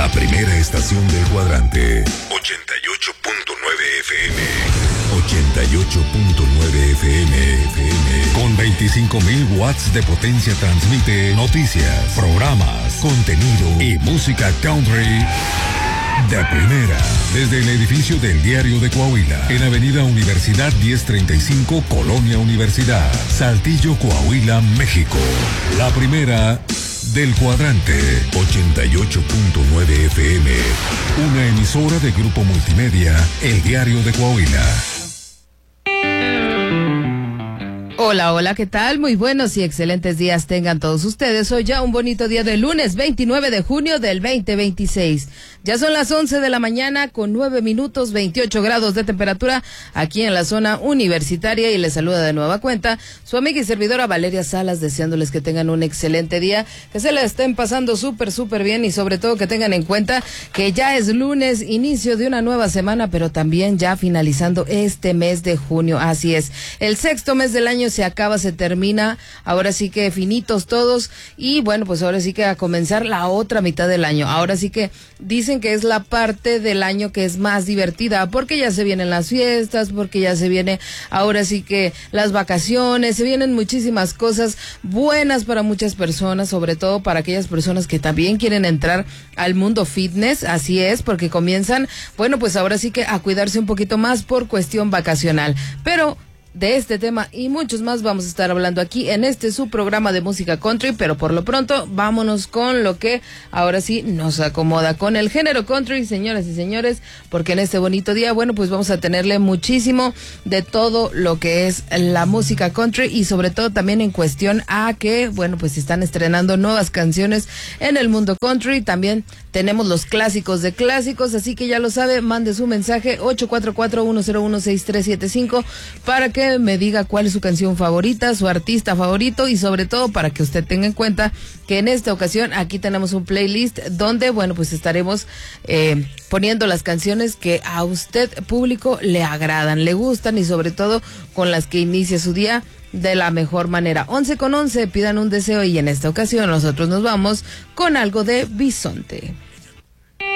La primera estación del cuadrante. 88.9 FM. 88.9 FM. Con 25.000 watts de potencia transmite noticias, programas, contenido y música country de primera. Desde el edificio del Diario de Coahuila, en Avenida Universidad 1035, Colonia Universidad, Saltillo, Coahuila, México. La primera del cuadrante. 88.9 FM. Una emisora de Grupo Multimedia, El Diario de Coahuila. Hola, hola, ¿qué tal? Muy buenos y excelentes días tengan todos ustedes. Hoy ya un bonito día de lunes 29 de junio del 2026. Ya son las 11 de la mañana con 9 minutos, 28 grados de temperatura aquí en la zona universitaria y les saluda de nueva cuenta su amiga y servidora Valeria Salas, deseándoles que tengan un excelente día, que se la estén pasando súper bien y sobre todo que tengan en cuenta que ya es lunes, inicio de una nueva semana, pero también ya finalizando este mes de junio. Así es, el sexto mes del año se acaba, se termina, ahora sí que finitos todos y bueno, pues ahora sí que a comenzar la otra mitad del año. Ahora sí que dicen que es la parte del año que es más divertida porque ya se vienen las fiestas, porque ya se viene ahora sí que las vacaciones, se vienen muchísimas cosas buenas para muchas personas, sobre todo para aquellas personas que también quieren entrar al mundo fitness. Así es, porque comienzan, bueno, pues ahora sí que a cuidarse un poquito más por cuestión vacacional, pero de este tema y muchos más vamos a estar hablando aquí en este su programa de música country, pero por lo pronto vámonos con lo que ahora sí nos acomoda, con el género country, señoras y señores, porque en este bonito día, bueno, pues vamos a tenerle muchísimo de todo lo que es la música country y sobre todo también en cuestión a que, bueno, pues están estrenando nuevas canciones en el mundo country. También tenemos los clásicos de clásicos, así que ya lo sabe, mande su mensaje 844-101-6375 para que me diga cuál es su canción favorita, su artista favorito y sobre todo para que usted tenga en cuenta que en esta ocasión aquí tenemos un playlist donde, bueno, pues estaremos poniendo las canciones que a usted, público, le agradan, le gustan y sobre todo con las que inicia su día de la mejor manera. 11:11, pidan un deseo y en esta ocasión nosotros nos vamos con algo de Bisonte.